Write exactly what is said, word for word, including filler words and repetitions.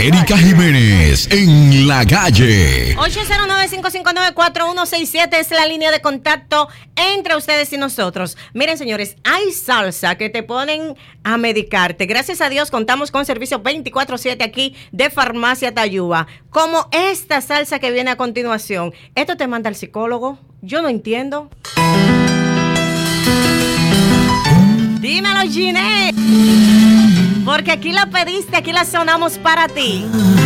Erika Jiménez en la calle. ocho cero nueve, cinco cinco nueve, cuatro uno seis siete es la línea de contacto entre ustedes y nosotros. Miren, señores, hay salsa que te ponen a medicarte. Gracias a Dios contamos con servicio veinticuatro siete aquí de Farmacia Tayuba. Como esta salsa que viene a continuación. ¿Esto te manda al psicólogo? Yo no entiendo. Dímelo, Ginette. Porque aquí la pediste, aquí la sonamos para ti.